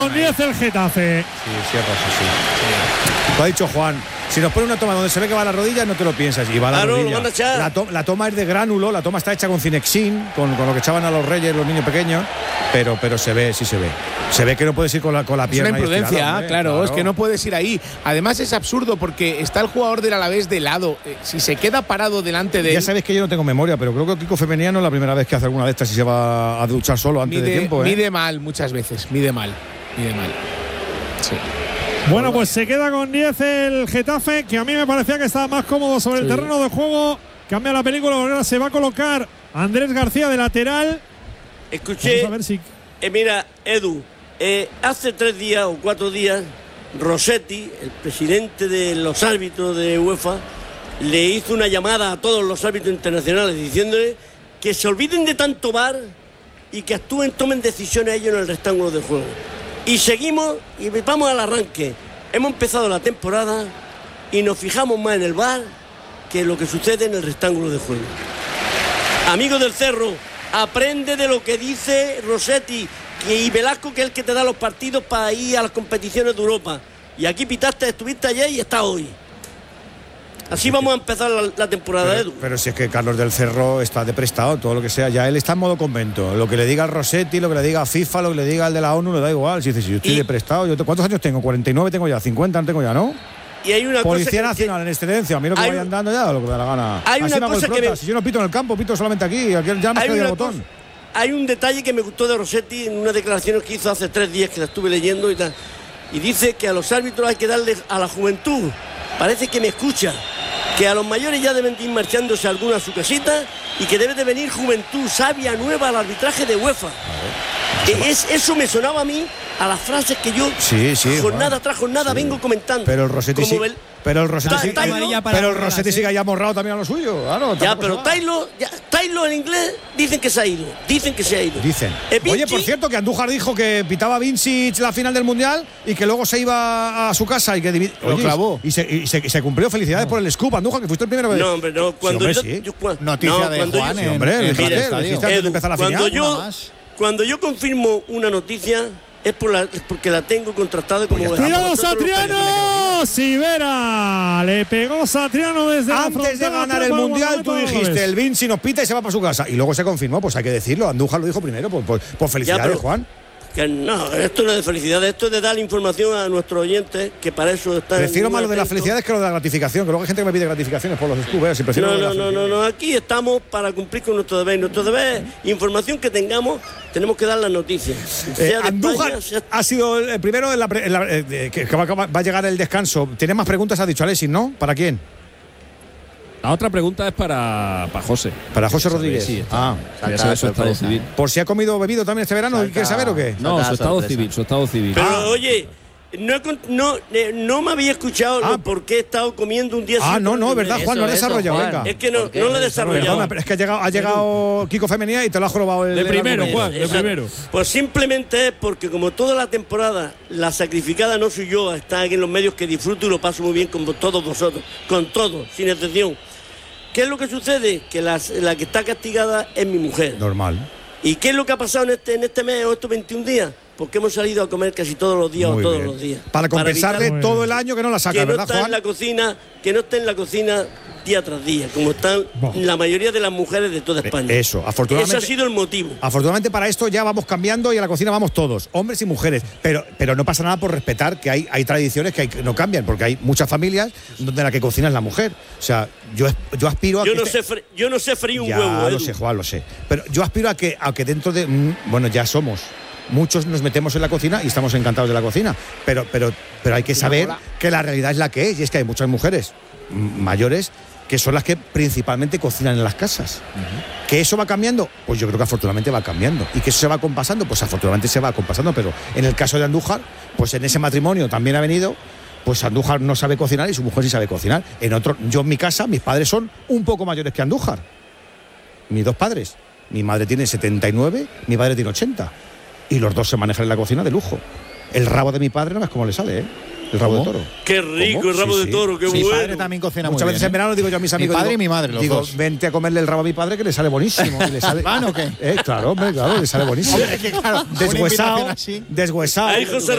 Con 10 el Getafe. Sí, lo ha dicho Juan. Si nos pone una toma donde se ve que va a la rodilla, no te lo piensas. Y va a la rodilla. La toma es de gránulo, la toma está hecha con Cinexin, con lo que echaban a los reyes, los niños pequeños. Pero se ve, sí se ve. Se ve que no puedes ir con la pierna. Es una imprudencia, claro, es que no puedes ir ahí. Además es absurdo porque está el jugador del Alavés de lado. Si se queda parado delante de él… Ya sabes que yo no tengo memoria, pero creo que Kiko Femeniano es la primera vez que hace alguna de estas y se va a duchar solo antes de tiempo. Mide mal muchas veces, mide mal. Sí. Bueno, pues se queda con 10 el Getafe, que a mí me parecía que estaba más cómodo sobre el terreno de juego. Cambia la película, ahora se va a colocar Andrés García de lateral. Escuché, a ver si… mira, Edu, hace 3 días o 4 días, Rossetti, el presidente de los árbitros de UEFA, le hizo una llamada a todos los árbitros internacionales diciéndole que se olviden de tanto VAR y que actúen, tomen decisiones ellos en el rectángulo de juego. Y seguimos y vamos al arranque. Hemos empezado la temporada y nos fijamos más en el VAR que lo que sucede en el rectángulo de juego. Amigos del Cerro, aprende de lo que dice Rossetti y Velasco, que es el que te da los partidos para ir a las competiciones de Europa. Y aquí pitaste, estuviste ayer y estás hoy. Así vamos a empezar la temporada, Edu. Pero si es que Carlos del Cerro está de prestado, todo lo que sea, ya él está en modo convento. Lo que le diga al Rossetti, lo que le diga a FIFA, lo que le diga al de la ONU, le da igual. Si dice, si yo estoy de prestado, ¿cuántos años tengo? 49 tengo ya, 50 no tengo ya, ¿no? Y hay una Policía cosa Nacional en excedencia, a mí lo que vayan dando ya, lo que me da la gana. Hay así una cosa que si yo no pito en el campo, pito solamente aquí ya me queda el botón. Hay un detalle que me gustó de Rossetti en unas declaraciones que hizo hace 3 días, que la estuve leyendo y tal. Y dice que a los árbitros hay que darle a la juventud. Parece que me escucha. Que a los mayores ya deben ir marchándose alguna a su casita y que debe de venir juventud sabia nueva al arbitraje de UEFA. Eso me sonaba a mí a las frases que yo jornada tras jornada vengo comentando. Pero el Rossetti Pero el Rossetti sigue ya morrado también a lo suyo. Claro, ya, pero Taylor en inglés dicen que se ha ido. Dicen. Oye, por cierto, que Andújar dijo que pitaba Vincic la final del Mundial y que luego se iba a su casa y que lo clavó. Y se cumplió. Felicidades por el scoop, Andújar, que fuiste el primero. No, hombre, no. Cuando noticia de Juan dijiste antes de empezar la final. Cuando yo confirmo una noticia es porque la tengo contrastada como… ¡Cuidado, Satriano! Sivera le pegó Satriano desde antes de ganar el Mundial. Tú dijiste, el Vinci nos pita y se va para su casa. Y luego se confirmó, pues hay que decirlo. Andújar lo dijo primero, pues felicidades, Juan. Que no, esto no es de felicidad, esto es de dar información a nuestros oyentes, que para eso están… Prefiero más lo de la felicidad que lo de la gratificación, que luego hay gente que me pide gratificaciones por los scoops, si prefiero No, aquí estamos para cumplir con nuestro deber. Nuestro deber es información que tengamos, tenemos que dar las noticias. Andújar ha sido el primero que va a llegar el descanso. ¿Tiene más preguntas? Ha dicho Alexis, ¿no? ¿Para quién? La otra pregunta es para José. Para José Rodríguez. Sí, su estado civil. ¿Por si ha comido o bebido también este verano? ¿Quieres saber o qué? No, su estado civil. Pero oye, no me había escuchado por qué he estado comiendo un día. No, verdad, Juan, no ha desarrollado. Venga. Es que no lo he desarrollado. Perdona, pero es que ha llegado Kiko Femenía y te lo ha jorobado el primero, Juan, de primero. Pues simplemente es porque como toda la temporada la sacrificada no soy yo, está aquí en los medios, que disfruto y lo paso muy bien con todos vosotros, con todos, sin excepción. ¿Qué es lo que sucede? Que la que está castigada es mi mujer. Normal. ¿Y qué es lo que ha pasado en este mes o estos 21 días? Porque hemos salido a comer casi todos los días muy o todos bien. los días. Para compensarle todo el año que no la saca, ¿verdad, Juan? Que no esté en la cocina día tras día, como están la mayoría de las mujeres de toda España. Eso, afortunadamente. Ese ha sido el motivo. Afortunadamente para esto ya vamos cambiando y a la cocina vamos todos, hombres y mujeres. Pero no pasa nada por respetar que hay tradiciones que no cambian, porque hay muchas familias donde la que cocina es la mujer. O sea, yo aspiro a yo no sé freír un ya, huevo. Lo sé, Juan, lo sé. Pero yo aspiro a que dentro de… Bueno, ya somos… Muchos nos metemos en la cocina y estamos encantados de la cocina, pero hay que saber que la realidad es la que es, y es que hay muchas mujeres mayores que son las que principalmente cocinan en las casas. ¿Que eso va cambiando? Pues yo creo que afortunadamente va cambiando. ¿Y que eso se va compasando? Pues afortunadamente se va compasando, pero en el caso de Andújar, pues en ese matrimonio también ha venido, pues Andújar no sabe cocinar y su mujer sí sabe cocinar. Yo en mi casa, mis padres son un poco mayores que Andújar. Mis dos padres. Mi madre tiene 79, mi padre tiene 80. Y los dos se manejan en la cocina de lujo. El rabo de mi padre no ves cómo le sale, ¿eh? El rabo de toro. Qué rico el rabo de toro, qué bueno. Mi padre también cocina muchas muy veces bien, en verano digo yo a mis amigos. Mi padre y mi madre, los dos. Vente a comerle el rabo a mi padre que le sale buenísimo. ¿Van o qué? Claro, hombre, claro, le sale buenísimo. Hombre, es que claro, deshuesado. Ay, José